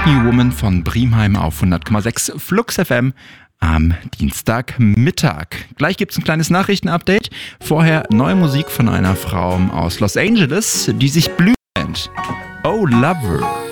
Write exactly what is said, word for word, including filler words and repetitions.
New Woman von Brimheim auf hundert Komma sechs Flux F M am Dienstagmittag. Gleich gibt es ein kleines Nachrichtenupdate. Vorher neue Musik von einer Frau aus Los Angeles, die sich Blue nennt. Oh Lover.